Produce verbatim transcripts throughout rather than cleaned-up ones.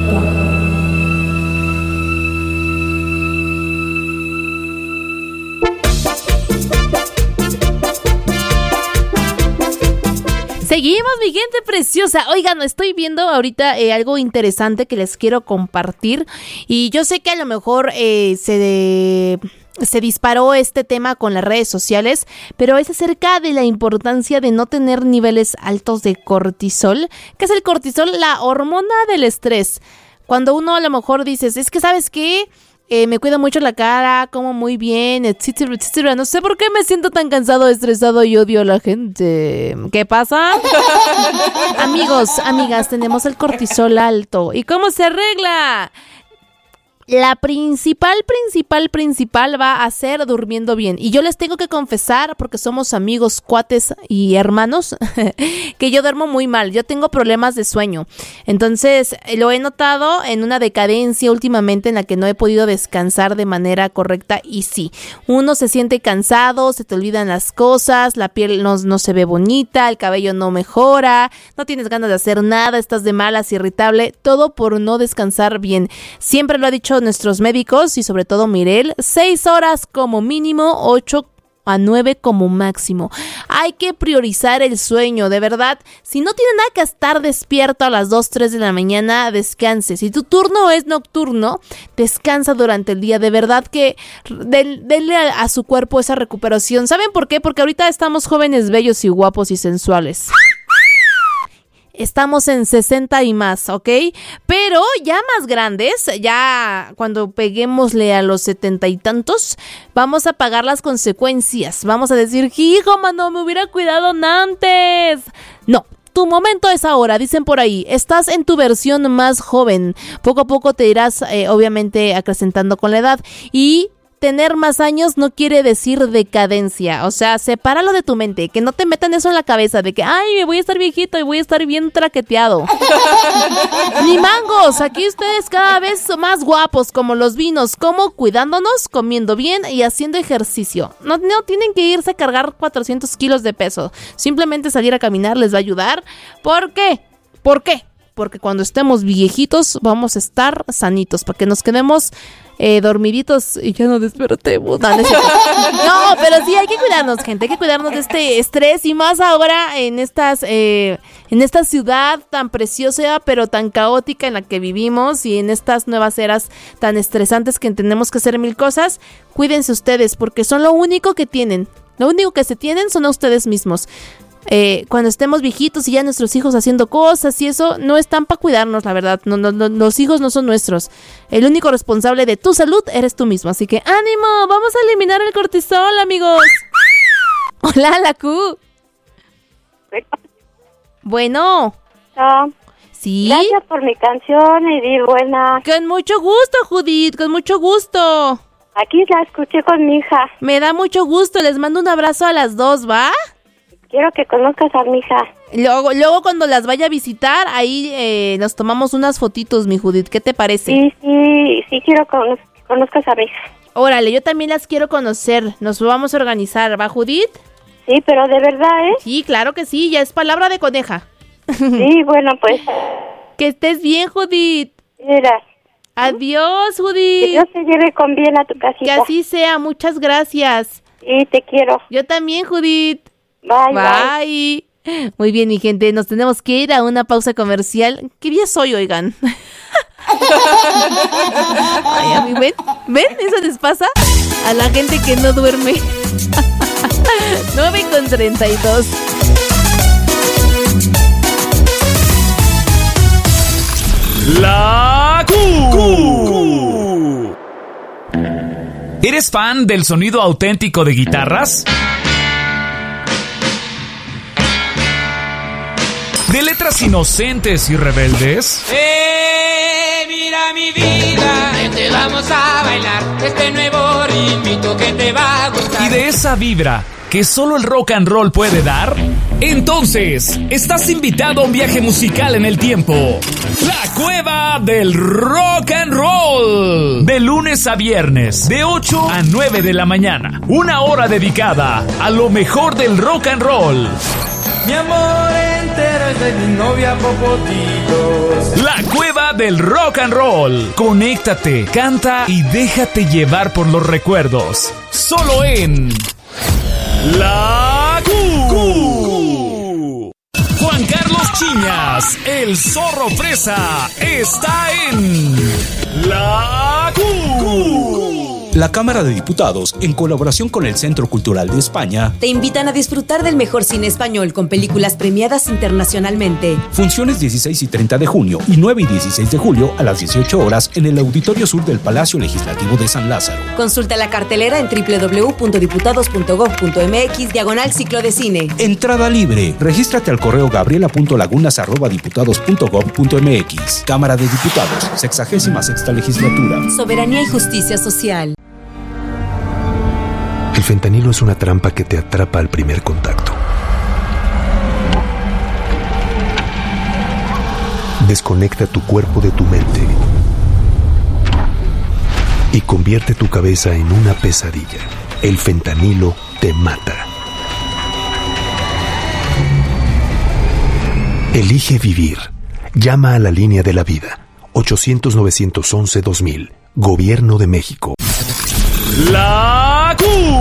toca. Seguimos, mi gente preciosa. Oigan, estoy viendo ahorita eh, algo interesante que les quiero compartir. Y yo sé que a lo mejor eh, se, de, se disparó este tema con las redes sociales, pero es acerca de la importancia de no tener niveles altos de cortisol. ¿Qué es el cortisol? La hormona del estrés. Cuando uno a lo mejor dices, es que ¿sabes qué? Eh, me cuido mucho la cara, como muy bien, etcétera, etcétera. No sé por qué me siento tan cansado, estresado y odio a la gente. ¿Qué pasa? Amigos, amigas, tenemos el cortisol alto. ¿Y cómo se arregla? La principal, principal, principal va a ser durmiendo bien. Y yo les tengo que confesar, porque somos amigos, cuates y hermanos, que yo duermo muy mal. Yo tengo problemas de sueño. Entonces, lo he notado en una decadencia últimamente en la que no he podido descansar de manera correcta. Y sí, uno se siente cansado, se te olvidan las cosas, la piel no, no se ve bonita, el cabello no mejora, no tienes ganas de hacer nada, estás de malas, irritable. Todo por no descansar bien. Siempre lo ha dicho nuestros médicos y sobre todo Mirel, seis horas como mínimo, ocho a nueve como máximo. Hay que priorizar el sueño, de verdad. Si no tiene nada que estar despierto a las dos, tres de la mañana, descanse. Si tu turno es nocturno, descansa durante el día. De verdad que denle a, a su cuerpo esa recuperación. ¿Saben por qué? Porque ahorita estamos jóvenes, bellos y guapos y sensuales. Estamos en sesenta y más, ¿ok? Pero ya más grandes, ya cuando peguémosle a los setenta y tantos, vamos a pagar las consecuencias. Vamos a decir, hijo, mano, me hubiera cuidado antes. No. Tu momento es ahora, dicen por ahí. Estás en tu versión más joven. Poco a poco te irás, eh, obviamente, acrecentando con la edad. Y tener más años no quiere decir decadencia. O sea, sepáralo de tu mente. Que no te metan eso en la cabeza de que, ay, me voy a estar viejito y voy a estar bien traqueteado. Ni mangos. Aquí ustedes cada vez son más guapos, como los vinos. Como cuidándonos, comiendo bien y haciendo ejercicio. No, no tienen que irse a cargar cuatrocientos kilos de peso. Simplemente salir a caminar les va a ayudar. ¿Por qué? ¿Por qué? Porque cuando estemos viejitos vamos a estar sanitos. Para que nos quedemos eh, dormiditos y ya no despertemos. No, no, no, pero sí hay que cuidarnos, gente. Hay que cuidarnos de este estrés. Y más ahora en estas eh, en esta ciudad tan preciosa pero tan caótica en la que vivimos. Y en estas nuevas eras tan estresantes que tenemos que hacer mil cosas. Cuídense ustedes porque son lo único que tienen. Lo único que se tienen son a ustedes mismos. Eh, cuando estemos viejitos y ya nuestros hijos haciendo cosas y eso, no están para cuidarnos, la verdad. No, no, no, los hijos no son nuestros. El único responsable de tu salud eres tú mismo. Así que ánimo, vamos a eliminar el cortisol, amigos. Hola, la Q. Bueno. No. Sí. Gracias por mi canción, Edith, buena. Con mucho gusto, Judith, con mucho gusto. Aquí la escuché con mi hija. Me da mucho gusto, les mando un abrazo a las dos, ¿va? Quiero que conozcas a mi hija. Luego, luego cuando las vaya a visitar, ahí eh, nos tomamos unas fotitos, mi Judith. ¿Qué te parece? Sí, sí, sí quiero que conozcas a mi hija. Órale, yo también las quiero conocer. Nos vamos a organizar, ¿va, Judith? Sí, pero de verdad, ¿eh? Sí, claro que sí, ya es palabra de coneja. Sí, bueno, pues. Que estés bien, Judith. Mira. Adiós, Judith. Que Dios te lleve con bien a tu casita. Que así sea, muchas gracias. Sí, te quiero. Yo también, Judith. Bye, bye, bye. Muy bien, mi gente, nos tenemos que ir a una pausa comercial. ¿Qué día soy, oigan? Ay, a mí, ¿ven? ¿Ven? Eso les pasa a la gente que no duerme. nueve con treinta y dos. La Q. ¿Eres fan del sonido auténtico de guitarras? ¿De letras inocentes y rebeldes? ¡Eh, mira mi vida! Te vamos a bailar este nuevo ritmito que te va a gustar. ¿Y de esa vibra que solo el rock and roll puede dar? Entonces, estás invitado a un viaje musical en el tiempo. La Cueva del Rock and Roll. De lunes a viernes, de ocho a nueve de la mañana. Una hora dedicada a lo mejor del rock and roll. Mi amor entero es de mi novia Popotitos. La Cueva del Rock and Roll. Conéctate, canta y déjate llevar por los recuerdos. Solo en La Q. Juan Carlos Chiñas, el Zorro Fresa, está en La Q. La Cámara de Diputados, en colaboración con el Centro Cultural de España, te invitan a disfrutar del mejor cine español con películas premiadas internacionalmente. Funciones dieciséis y treinta de junio y nueve y dieciséis de julio a las dieciocho horas en el Auditorio Sur del Palacio Legislativo de San Lázaro. Consulta la cartelera en doble u doble u doble u punto diputados punto gob punto eme equis diagonal ciclo de cine. Entrada libre. Regístrate al correo gabriela punto lagunas arroba diputados punto gob punto eme equis. Cámara de Diputados, sexagésima sexta legislatura. Soberanía y justicia social. El fentanilo es una trampa que te atrapa al primer contacto. Desconecta tu cuerpo de tu mente y convierte tu cabeza en una pesadilla. El fentanilo te mata. Elige vivir. Llama a la línea de la vida. ochocientos, novecientos once, dos mil. Gobierno de México. La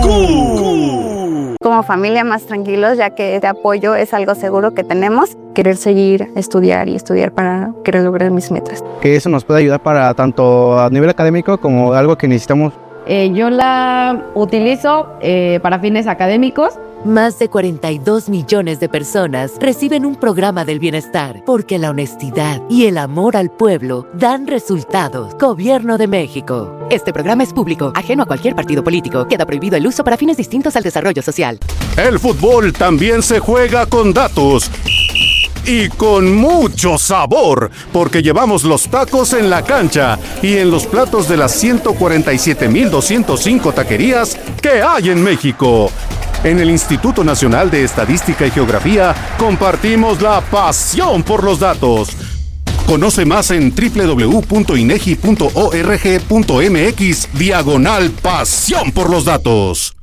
Q. Como familia más tranquilos, ya que este apoyo es algo seguro que tenemos. Querer seguir, estudiar y estudiar para querer lograr mis metas. Que eso nos puede ayudar para tanto a nivel académico como algo que necesitamos. Eh, yo la utilizo eh, para fines académicos. Más de cuarenta y dos millones de personas reciben un programa del bienestar porque la honestidad y el amor al pueblo dan resultados. Gobierno de México. Este programa es público, ajeno a cualquier partido político. Queda prohibido el uso para fines distintos al desarrollo social. El fútbol también se juega con datos. Y con mucho sabor, porque llevamos los tacos en la cancha y en los platos de las ciento cuarenta y siete mil doscientas cinco taquerías que hay en México. En el Instituto Nacional de Estadística y Geografía compartimos la pasión por los datos. Conoce más en doble u doble u doble u punto inegi punto org punto eme equis diagonal pasión por los datos.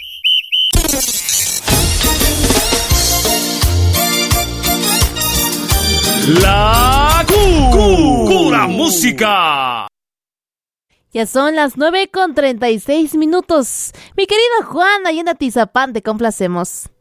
La Q. Pura música. Ya son las nueve con treinta y seis minutos. Mi querido Juan, ahí en Atizapán te complacemos.